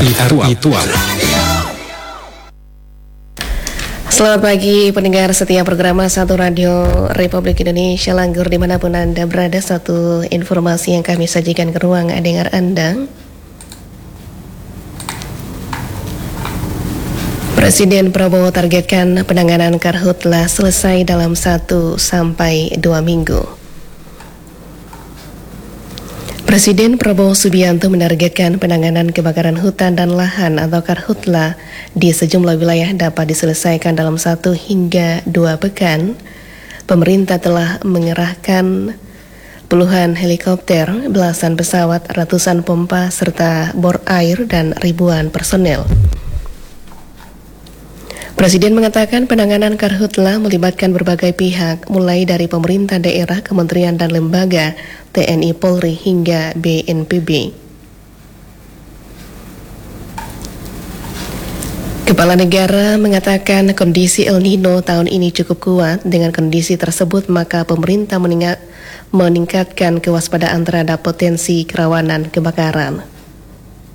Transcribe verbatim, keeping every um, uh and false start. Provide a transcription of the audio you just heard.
Ritual. Selamat pagi pendengar setia program Satu Radio Republik Indonesia Langgur dimanapun Anda berada. Satu informasi yang kami sajikan ke ruang dengar Anda. Presiden Prabowo targetkan penanganan karhutla selesai dalam satu sampai dua minggu. Presiden Prabowo Subianto menargetkan penanganan kebakaran hutan dan lahan atau karhutla di sejumlah wilayah dapat diselesaikan dalam satu hingga dua pekan. Pemerintah telah mengerahkan puluhan helikopter, belasan pesawat, ratusan pompa, serta bor air dan ribuan personel. Presiden mengatakan penanganan karhutla melibatkan berbagai pihak, mulai dari pemerintah daerah, kementerian dan lembaga, T N I, Polri, hingga B N P B. Kepala negara mengatakan kondisi El Nino tahun ini cukup kuat. Dengan kondisi tersebut, maka pemerintah meningkat, meningkatkan kewaspadaan terhadap potensi kerawanan kebakaran.